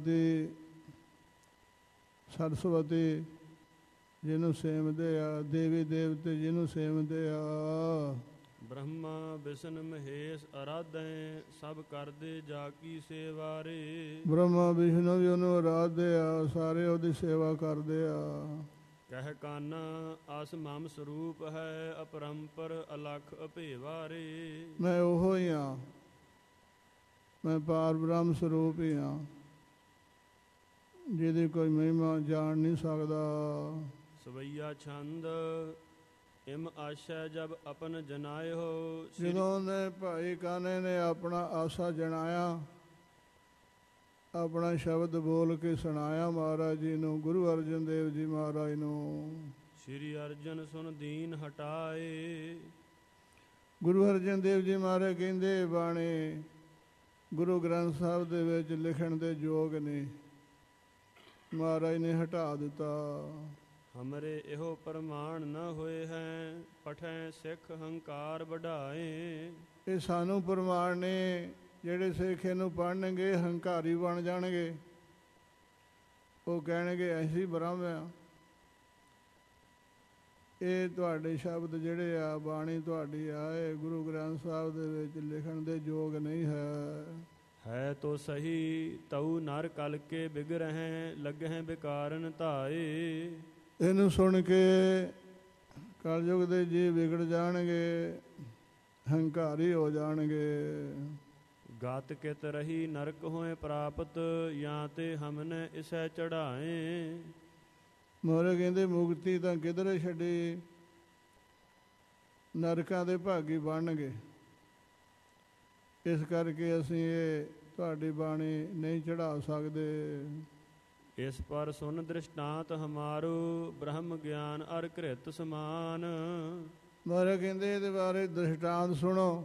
ਦੀ ਸਰਸਵਤੀ ਜਿਹਨੂੰ ਸੇਵਦੇ ਆ, ਦੇਵੀ ਦੇਵਤੇ ਜਿਹਨੂੰ ਸੇਵਦੇ ਆ। ਬ੍ਰਹਮਾ ਵਿਸ਼ਨ ਮਹੇਸ਼ ਅਰਾਧੈ, ਸਭ ਕਰਦੇ ਜਾ ਕੀ ਸੇਵਾ ਰੇ। ਬ੍ਰਹਮਾ ਵਿਸ਼ਨੂੰ ਵੀ ਉਹਨੂੰ ਅਰਾਧਦੇ ਆ, ਸਾਰੇ ਉਹਦੀ ਸੇਵਾ ਕਰਦੇ ਆ। ਕਹਿ ਕਾਨਾ ਆਸ ਮਮ ਸਰੂਪ ਹੈ, ਅਪਰੰਪਰ ਅਲਖ ਅਭੇਵਾ ਰੇ। ਮੈਂ ਉਹੋ ਹੀ ਹਾਂ, ਮੈਂ ਪਾਰ ਬ੍ਰਹਮ ਸਰੂਪ ਹੀ ਹਾਂ, ਜਿਹਦੀ ਕੋਈ ਮਹਿਮਾ ਜਾਣ ਨਹੀਂ ਸਕਦਾ। ਸਵਈਆ ਛੰਦ ਇਮ ਆਸ਼ਾ ਜਬ ਆਪਨ ਜਨਾਏ ਹੋ। ਜਦੋਂ ਨੇ ਭਾਈ ਕਾਨੇ ਨੇ ਆਪਣਾ ਆਸਾ ਜਣਾਇਆ, ਆਪਣਾ ਸ਼ਬਦ ਬੋਲ ਕੇ ਸੁਣਾਇਆ ਮਹਾਰਾਜ ਜੀ ਨੂੰ, ਗੁਰੂ ਅਰਜਨ ਦੇਵ ਜੀ ਮਹਾਰਾਜ ਨੂੰ। ਸ਼੍ਰੀ ਅਰਜਨ ਸੁਨ ਦੀਨ ਹਟਾਏ। ਗੁਰੂ ਅਰਜਨ ਦੇਵ ਜੀ ਮਹਾਰਾਜ ਕਹਿੰਦੇ ਬਾਣੀ ਗੁਰੂ ਗ੍ਰੰਥ ਸਾਹਿਬ ਦੇ ਵਿੱਚ ਲਿਖਣ ਦੇ ਯੋਗ ਨੇ, ਮਹਾਰਾਜ ਨੇ ਹਟਾ ਦਿੱਤਾ। ਹਮਰੇ ਇਹੋ ਪ੍ਰਮਾਣ ਨ ਹੋਏ ਹੈ, ਪਠੈ ਸਿੱਖ ਹੰਕਾਰ ਵਢਾਏ। ਇਹ ਸਾਨੂੰ ਪ੍ਰਮਾਣ ਨੇ, ਜਿਹੜੇ ਸਿੱਖ ਇਹਨੂੰ ਪੜ੍ਹਨਗੇ ਹੰਕਾਰੀ ਬਣ ਜਾਣਗੇ, ਉਹ ਕਹਿਣਗੇ ਅਸੀਂ ਬ੍ਰਹਮ ਆ। ਇਹ ਤੁਹਾਡੇ ਸ਼ਬਦ ਜਿਹੜੇ ਆ, ਬਾਣੀ ਤੁਹਾਡੀ ਆ, ਇਹ ਗੁਰੂ ਗ੍ਰੰਥ ਸਾਹਿਬ ਦੇ ਵਿੱਚ ਲਿਖਣ ਦੇ ਯੋਗ ਨਹੀਂ ਹੈ। ਤੋ ਸਹੀ ਤਉ ਨਰ ਕਲ ਕੇ ਬਿਗਰਹਿ, ਲੱਗਹਿ ਬਿਕਾਰਨ ਧਾਏ। ਇਹਨੂੰ ਸੁਣ ਕੇ ਕਲਯੁਗ ਦੇ ਜੀਵ ਵਿਗੜ ਜਾਣਗੇ, ਹੰਕਾਰੀ ਹੋ ਜਾਣਗੇ। ਗਾਤ ਕਿਤ ਰਹੀ ਨਰਕ ਹੋਏ ਪ੍ਰਾਪਤ, ਜਾਂ ਤੇ ਹਮਨੇ ਇਸੈ ਚੜਾਏ। ਮੋਰੇ ਕਹਿੰਦੇ ਮੁਕਤੀ ਤਾਂ ਕਿਧਰੇ ਛੱਡੀ, ਨਰਕਾਂ ਦੇ ਭਾਗੀ ਬਣਨਗੇ। ਇਸ ਕਰਕੇ ਅਸੀਂ ਇਹ ਤੁਹਾਡੀ ਬਾਣੀ ਨਹੀਂ ਚੜ੍ਹਾ ਸਕਦੇ। ਇਸ ਪਰ ਸੁਨ ਦ੍ਰਿਸ਼ਟਾਂਤ ਹਮਾਰੂ, ਬ੍ਰਹਮ ਗਿਆਨ ਅਰ ਘ੍ਰਿਤ ਸਮਾਨ। ਮਹਾਰਾਜ ਕਹਿੰਦੇ ਇਹਦੇ ਬਾਰੇ ਦ੍ਰਿਸ਼ਟਾਂਤ ਸੁਣੋ,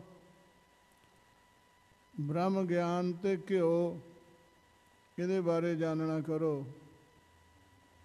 ਬ੍ਰਹਮ ਗਿਆਨ ਤੇ ਘਿਓ ਇਹਦੇ ਬਾਰੇ ਜਾਣਨਾ ਕਰੋ।